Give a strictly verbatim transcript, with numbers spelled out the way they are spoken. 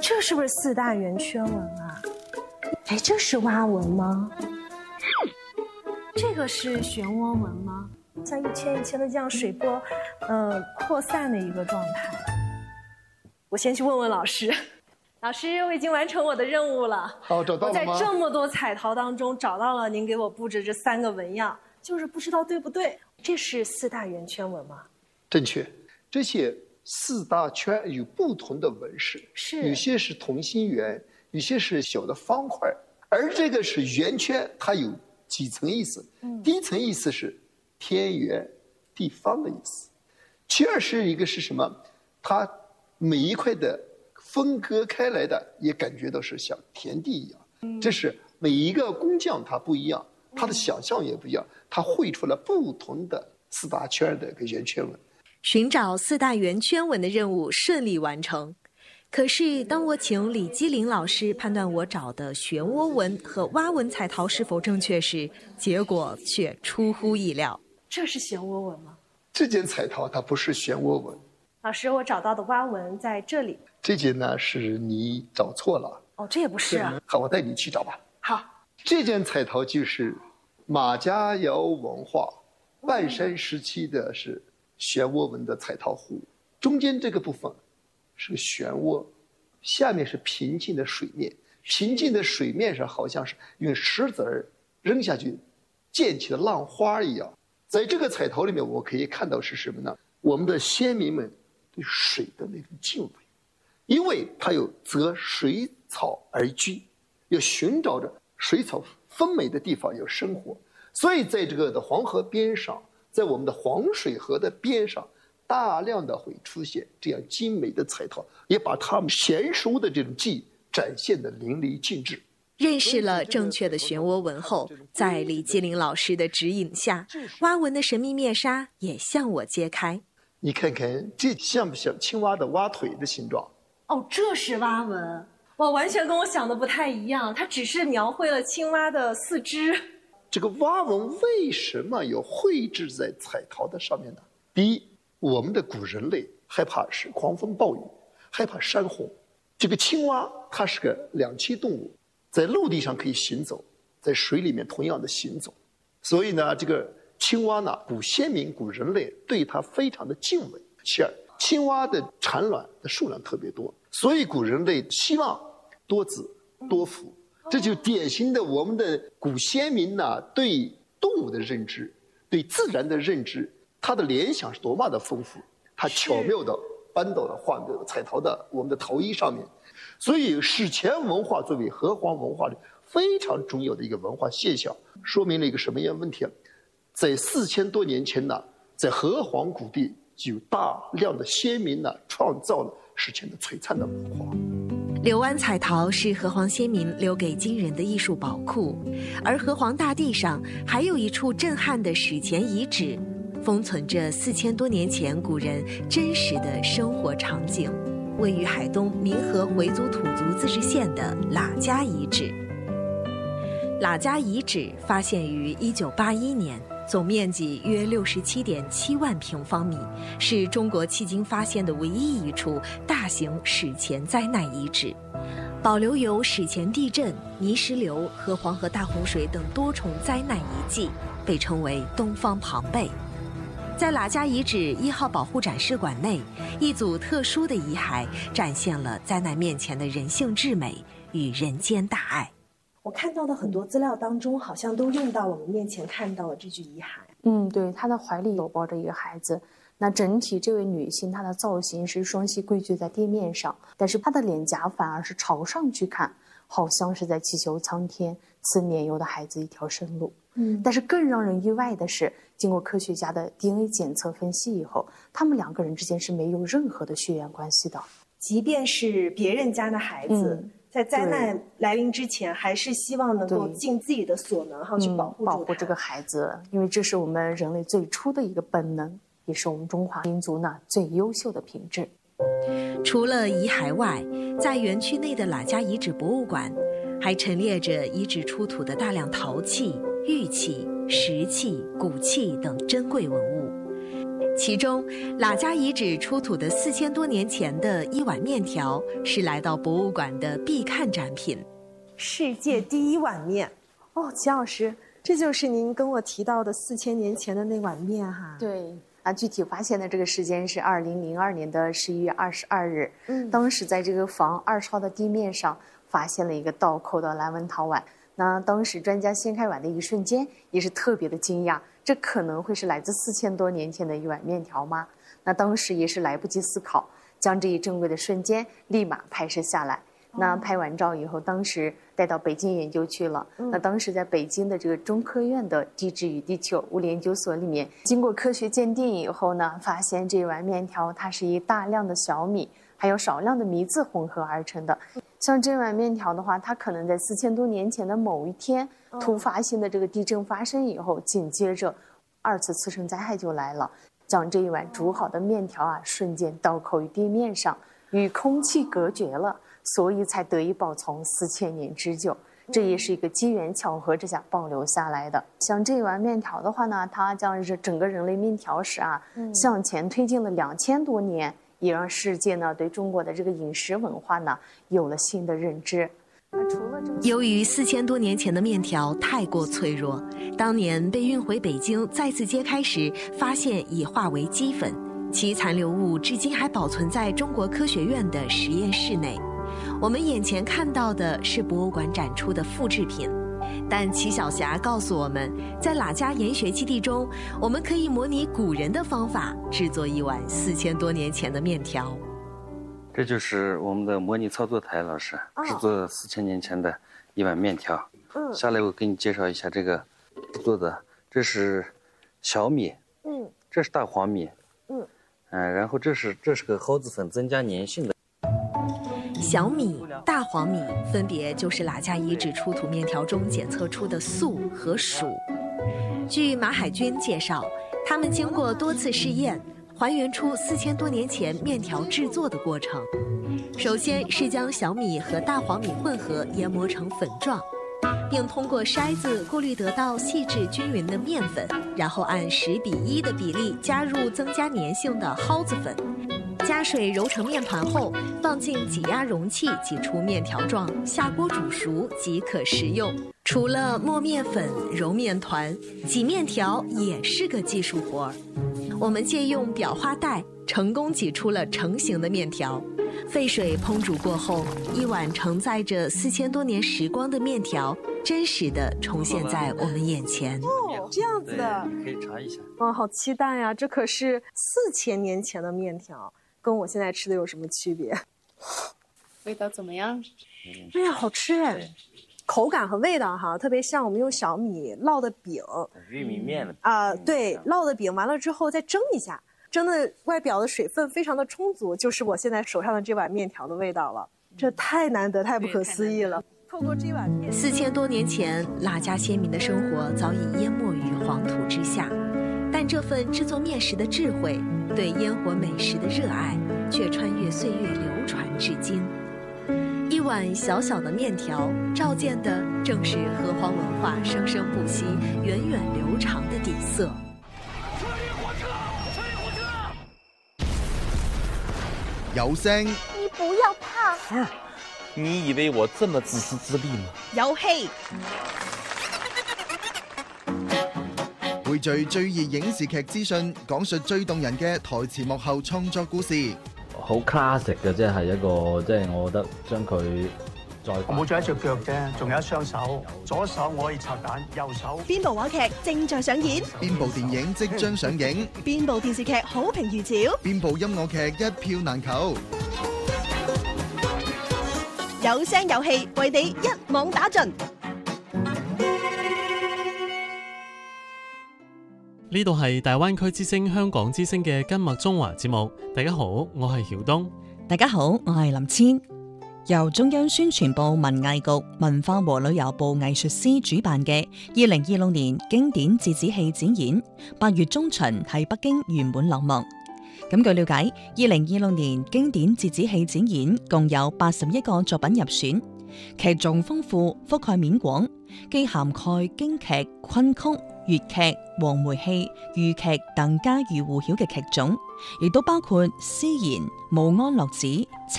这是不是四大圆圈纹啊？哎，这是蛙纹吗？这个是漩涡纹吗？像一圈一圈的这样水波，呃，扩散的一个状态。我先去问问老师。老师，我已经完成我的任务了。 好，找到了吗？ 我在这么多彩陶当中找到了您给我布置这三个纹样，就是不知道对不对。这是四大圆圈纹吗？ 正确。这些四大圈有不同的纹饰， 是有些是同心圆，有些是小的方块，而这个是圆圈，它有几层意思。嗯、第一层意思是天圆地方的意思，其二是一个是什么？它每一块的分割开来的，也感觉到是像田地一样。嗯、这是每一个工匠他不一样，他的想象也不一样，他绘出了不同的四大圈的一个圆圈纹。 寻找四大圆圈纹的任务顺利完成。可是当我请李基林老师判断我找的漩涡纹和蛙纹彩陶是否正确时，结果却出乎意料。 这是漩涡纹吗？ 这件彩陶它不是漩涡纹。 老师，我找到的蛙纹在这里。 这件呢是你找错了。 哦，这也不是啊。 好，我带你去找吧。 好， 这件彩陶就是马家窑文化半山时期的是漩涡纹的彩陶壶，中间这个部分是个漩涡，下面是平静的水面，平静的水面上好像是用石子儿扔下去溅起的浪花一样。在这个彩陶里面，我可以看到是什么呢？我们的先民们对水的那种敬畏，因为它有择水草而居，要寻找着水草丰美的地方要生活，所以在这个的黄河边上，在我们的黄水河的边上，大量的会出现这样精美的彩陶，也把他们娴熟的这种技艺展现的淋漓尽致。 认识了正确的漩涡纹后，在李基林老师的指引下，蛙纹的神秘面纱也向我揭开。 你看看这像不像青蛙的蛙腿的形状？ 哦，这是蛙纹，哇，完全跟我想的不太一样，它只是描绘了青蛙的四肢。 这个蛙纹为什么要绘制在彩陶的上面呢？第一，我们的古人类害怕是狂风暴雨，害怕山洪。这个青蛙它是个两栖动物，在陆地上可以行走，在水里面同样的行走。所以呢，这个青蛙呢，古先民、古人类对它非常的敬畏。其二，青蛙的产卵的数量特别多，所以古人类希望多子多福。这就典型的我们的古先民呢，对动物的认知，对自然的认知，他的联想是多么的丰富，他巧妙的搬到了画的彩陶的我们的陶艺上面。所以史前文化作为河湟文化里非常重要的一个文化现象，说明了一个什么样的问题啊？在四千多年前呢，在河湟谷地就有大量的先民呢，创造了史前的璀璨的文化。 柳湾彩陶是河湟先民留给今人的艺术宝库，而河湟大地上还有一处震撼的史前遗址，封存着四千多年前古人真实的生活场景，位于海东民和回族土族自治县的喇家遗址。喇家遗址发现于一九八一年，总面积约六十七点七万平方米，是中国迄今发现的唯一一处大型史前灾难遗址，保留有史前地震、泥石流和黄河大洪水等多重灾难遗迹，被称为东方庞贝。在喇家遗址一号保护展示馆内，一组特殊的遗骸展现了灾难面前的人性至美与人间大爱。 我看到的很多资料当中，好像都用到了我们面前看到的这具遗骸。 嗯，对，她的怀里有抱着一个孩子。那整体这位女性，她的造型是双膝跪踞在地面上，但是她的脸颊反而是朝上去看，好像是在祈求苍天赐年幼的孩子一条生路。嗯，但是更让人意外的是，经过科学家的 D N A 检测分析以后，他们两个人之间是没有任何的血缘关系的。 即便是别人家的孩子，嗯，在灾难来临之前，还是希望能够尽自己的所能，好去保护、 嗯、保护这个孩子，因为这是我们人类最初的一个本能，也是我们中华民族呢最优秀的品质。 除了遗骸外，在园区内的喇家遗址博物馆，还陈列着遗址出土的大量陶器、玉器、石器、骨器等珍贵文物。 其中，喇家遗址出土的四千多年前的一碗面条是来到博物馆的必看展品。 世界第一碗面，哦，齐老师，这就是您跟我提到的四千年前的那碗面哈？ 对。啊，具体发现的这个时间是二零零二年的十一月二十二日。嗯，当时在这个房二烧的地面上发现了一个倒扣的蓝纹陶碗。那当时专家掀开碗的一瞬间，也是特别的惊讶，这可能会是来自四千多年前的一碗面条吗？那当时也是来不及思考，将这一珍贵的瞬间立马拍摄下来。那拍完照以后，当时带到北京研究去了。嗯、那当时在北京的这个中科院的地质与地球物理研究所里面，经过科学鉴定以后呢，发现这碗面条它是以大量的小米还有少量的米字混合而成的。像这碗面条的话，它可能在四千多年前的某一天，突发性的这个地震发生以后，紧接着二次次生灾害就来了，将这一碗煮好的面条啊，瞬间倒扣于地面上，与空气隔绝了。所以才得以保存四千年之久，这也是一个机缘巧合之下保留下来的。像这碗面条的话呢，它将整个人类面条史啊、嗯、向前推进了两千多年，也让世界呢对中国的这个饮食文化呢有了新的认知。 由于四千多年前的面条太过脆弱，当年被运回北京再次揭开时，发现已化为齑粉，其残留物至今还保存在中国科学院的实验室内。我们眼前看到的是博物馆展出的复制品，但齐晓霞告诉我们，在喇家研学基地中，我们可以模拟古人的方法制作一碗四千多年前的面条。 这就是我们的模拟操作台，老师制作四千年前的一碗面条。嗯，下来我给你介绍一下这个制作的，这是小米，嗯，这是大黄米，嗯，嗯、呃，然后这是这是个蒿子粉，增加粘性的。 小米、大黄米分别就是喇家遗址出土面条中检测出的素和蜀。据马海军介绍，他们经过多次试验，还原出四千多年前面条制作的过程。首先是将小米和大黄米混合研磨成粉状，并通过筛子过滤得到细致均匀的面粉，然后按十比一的比例加入增加粘性的蒿子粉。加水揉成面团后，放进挤压容器挤出面条状，下锅煮熟即可食用。除了磨面粉、揉面团，挤面条也是个技术活儿。我们借用裱花袋，成功挤出了成型的面条。沸水烹煮过后，一碗承载着四千多年时光的面条，真实的重现在我们眼前。 哦，这样子的， 可以查一下。 哇，好期待呀！这可是四千年前的面条。跟我现在吃的有什么区别？ 味道怎么样？ 哎呀，好吃哎！口感和味道哈，特别像我们用小米烙的饼， 玉米面啊、呃，对，烙的饼完了之后再蒸一下，蒸的外表的水分非常的充足，就是我现在手上的这碗面条的味道了。这太难得，太不可思议了。透过这碗面， 四千多年前，喇家先民的生活早已淹没于黄土之下。但这份制作面食的智慧，对烟火美食的热爱，却穿越岁月流传至今。一碗小小的面条，照见的正是河湟文化生生不息、源远流长的底色。 撤离火车！撤离火车！ 有聲， 你不要怕。 不是，你以為我這麼自私自利嗎？ 有戲。 匯聚最熱影視劇資訊，講述最動人嘅台前幕後創作故事。 好 classic 嘅，即係一個，即係我覺得將佢再我冇咗一隻腳啫，仲有一雙手，左手我可以拆彈，右手。 邊部話劇正在上演？ 邊部電影即將上映？ 邊部電視劇好評如潮？ 邊部音樂劇一票難求？ 有聲有戲，為你一網打盡。 呢度係大灣區之聲香港之聲嘅今麥中華節目。大家好，我係曉東。 大家好，我係林千。由中央宣傳部文藝局文化和旅遊部藝術司主辦嘅二零二六年經典折子戲展演，八月中旬喺北京圓滿落幕。咁據了解，二零二六年經典折子戲展演共有八十一個作品入選，劇種豐富，覆蓋面廣，既涵蓋京劇、昆曲、 粵劇、黃梅戲、豫劇等家喻戶曉嘅劇種，亦都包括詩言、武安樂子、